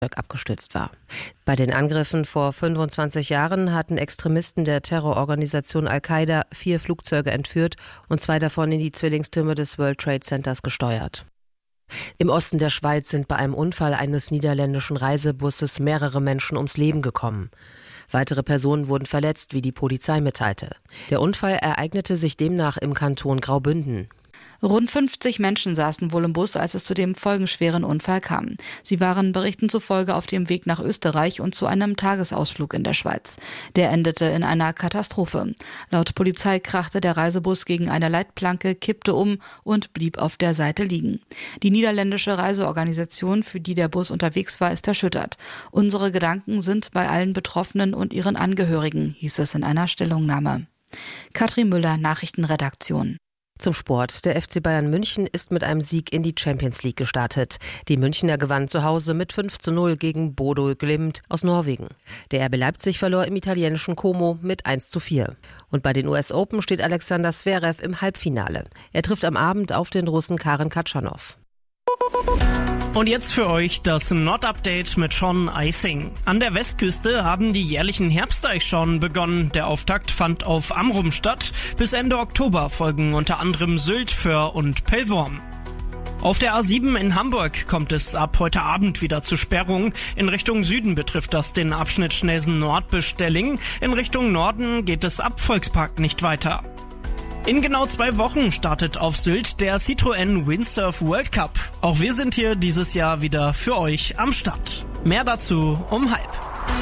abgestürzt war. Bei den Angriffen vor 25 Jahren hatten Extremisten der Terrororganisation Al-Qaida 4 Flugzeuge entführt und 2 davon in die Zwillingstürme des World Trade Centers gesteuert. Im Osten der Schweiz sind bei einem Unfall eines niederländischen Reisebusses mehrere Menschen ums Leben gekommen. Weitere Personen wurden verletzt, wie die Polizei mitteilte. Der Unfall ereignete sich demnach im Kanton Graubünden. Rund 50 Menschen saßen wohl im Bus, als es zu dem folgenschweren Unfall kam. Sie waren Berichten zufolge auf dem Weg nach Österreich und zu einem Tagesausflug in der Schweiz. Der endete in einer Katastrophe. Laut Polizei krachte der Reisebus gegen eine Leitplanke, kippte um und blieb auf der Seite liegen. Die niederländische Reiseorganisation, für die der Bus unterwegs war, ist erschüttert. Unsere Gedanken sind bei allen Betroffenen und ihren Angehörigen, hieß es in einer Stellungnahme. Katrin Müller, Nachrichtenredaktion. Zum Sport. Der FC Bayern München ist mit einem Sieg in die Champions League gestartet. Die Münchner gewannen zu Hause mit 5:0 gegen Bodo Glimt aus Norwegen. Der RB Leipzig verlor im italienischen Como mit 1:4. Und bei den US Open steht Alexander Zverev im Halbfinale. Er trifft am Abend auf den Russen Karen Katschanow. Und jetzt für euch das Nord-Update mit Sean Icing. An der Westküste haben die jährlichen Herbsteichschauen begonnen. Der Auftakt fand auf Amrum statt. Bis Ende Oktober folgen unter anderem Sylt, Föhr und Pellworm. Auf der A7 in Hamburg kommt es ab heute Abend wieder zu Sperrungen. In Richtung Süden betrifft das den Abschnitt Schnelsen Nord bis Stelling. In Richtung Norden geht es ab Volkspark nicht weiter. In genau 2 Wochen startet auf Sylt der Citroën Windsurf World Cup. Auch wir sind hier dieses Jahr wieder für euch am Start. Mehr dazu um 12:30.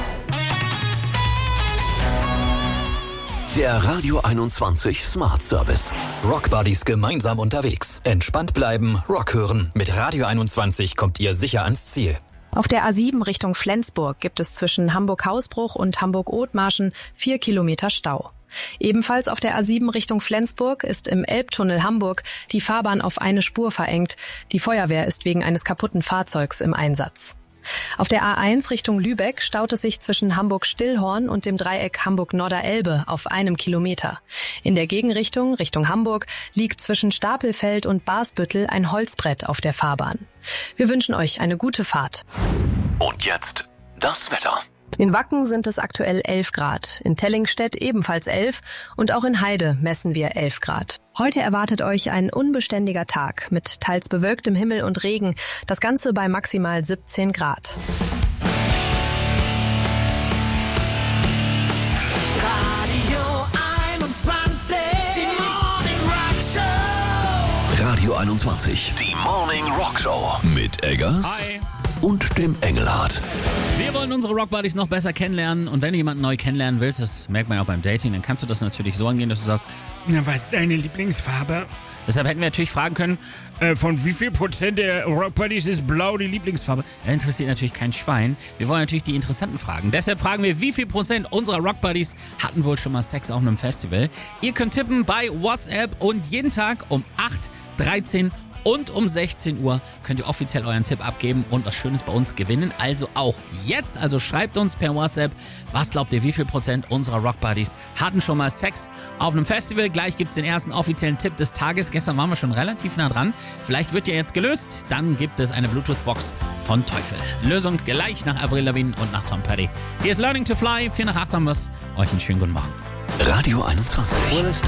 Der Radio 21 Smart Service. Rock Buddies gemeinsam unterwegs. Entspannt bleiben, Rock hören. Mit Radio 21 kommt ihr sicher ans Ziel. Auf der A7 Richtung Flensburg gibt es zwischen Hamburg-Hausbruch und Hamburg-Othmarschen 4 Kilometer Stau. Ebenfalls auf der A7 Richtung Flensburg ist im Elbtunnel Hamburg die Fahrbahn auf eine Spur verengt. Die Feuerwehr ist wegen eines kaputten Fahrzeugs im Einsatz. Auf der A1 Richtung Lübeck staut es sich zwischen Hamburg-Stillhorn und dem Dreieck Hamburg-Norderelbe auf 1 Kilometer. In der Gegenrichtung, Richtung Hamburg, liegt zwischen Stapelfeld und Barsbüttel ein Holzbrett auf der Fahrbahn. Wir wünschen euch eine gute Fahrt. Und jetzt das Wetter. In Wacken sind es aktuell 11 Grad, in Tellingstedt ebenfalls 11 und auch in Heide messen wir 11 Grad. Heute erwartet euch ein unbeständiger Tag mit teils bewölktem Himmel und Regen, das Ganze bei maximal 17 Grad. Radio 21, die Morning Rock Show. Radio 21, die Morning Rock Show. Mit Eggers und dem Engelhardt. Wir wollen unsere Rock Buddies noch besser kennenlernen und wenn du jemanden neu kennenlernen willst, das merkt man ja auch beim Dating, dann kannst du das natürlich so angehen, dass du sagst, na, was ist deine Lieblingsfarbe? Deshalb hätten wir natürlich fragen können, von wie viel Prozent der Rock Buddies ist blau die Lieblingsfarbe? Das interessiert natürlich kein Schwein. Wir wollen natürlich die interessanten Fragen. Deshalb fragen wir, wie viel Prozent unserer Rock Buddies hatten wohl schon mal Sex auf einem Festival? Ihr könnt tippen bei WhatsApp und jeden Tag um 8, 13 und um 16 Uhr könnt ihr offiziell euren Tipp abgeben und was Schönes bei uns gewinnen. Also auch jetzt. Also schreibt uns per WhatsApp, was glaubt ihr, wie viel Prozent unserer Rock Buddies hatten schon mal Sex auf einem Festival. Gleich gibt es den ersten offiziellen Tipp des Tages. Gestern waren wir schon relativ nah dran. Vielleicht wird ja jetzt gelöst. Dann gibt es eine Bluetooth-Box von Teufel. Lösung gleich nach Avril Lavigne und nach Tom Petty. Hier ist Learning to Fly. 4 nach 8 haben wir's. Euch einen schönen guten Morgen. Radio 21.